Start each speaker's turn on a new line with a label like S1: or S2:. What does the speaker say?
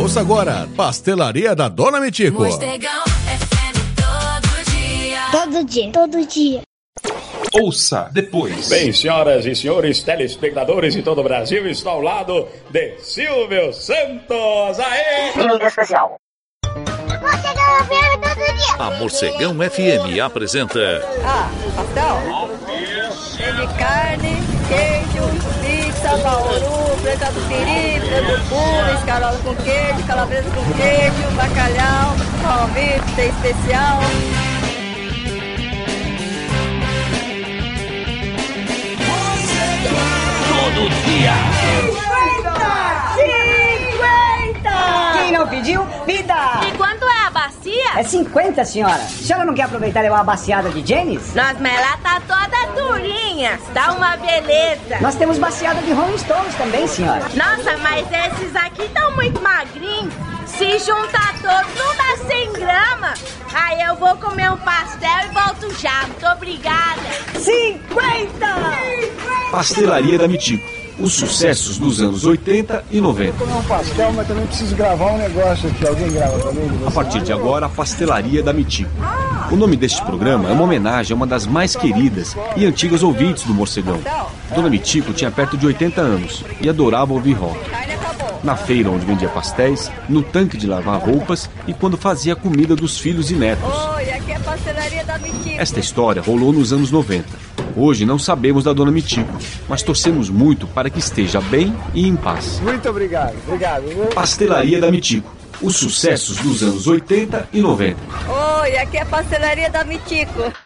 S1: Ouça agora, Pastelaria da Dona Mitico.
S2: Mostegão FM todo dia.
S3: Todo dia, todo dia.
S4: Ouça depois.
S5: Bem, senhoras e senhores telespectadores de todo o Brasil, estou ao lado de Silvio Santos. Aê!
S6: Liga especial.
S3: Morcegão FM todo dia.
S7: A Morcegão FM apresenta...
S8: pastel? Tem de carne, queijo, pizza, bauru, preta do piri, frango puro, escarola com queijo, calabresa com queijo, bacalhau, palmito, tem especial.
S4: Todo dia.
S6: 50! Quem não pediu, pida!
S8: E quanto é a bacia?
S6: É 50, senhora. A senhora não quer aproveitar e levar uma baciada de Janis?
S8: Nossa, mas ela tá toda durinha, tá uma beleza.
S6: Nós temos baciada de Rolling Stones também, senhora.
S8: Nossa, mas esses aqui estão muito magrinhos. Se juntar todos, não dá 100 gramas. Aí eu vou comer um pastel e volto já. Muito obrigada.
S6: 50!
S4: Pastelaria da Mitico. Os sucessos dos anos 80 e 90.
S9: Vou comer um pastel, mas também preciso gravar um negócio aqui. Alguém grava também?
S4: A partir de agora, a Pastelaria da Mitico. O nome deste programa é uma homenagem a uma das mais queridas e antigas ouvintes do Morcegão. Dona Mitico tinha perto de 80 anos e adorava ouvir rock. Na feira onde vendia pastéis, no tanque de lavar roupas e quando fazia a comida dos filhos e netos.
S8: Oi, aqui é a Pastelaria da Mitico.
S4: Esta história rolou nos anos 90. Hoje não sabemos da Dona Mitico, mas torcemos muito para que esteja bem e em paz.
S9: Muito obrigado, obrigado.
S4: Pastelaria da Mitico. Os sucessos dos anos 80 e 90.
S8: Oi, aqui é a Pastelaria da Mitico.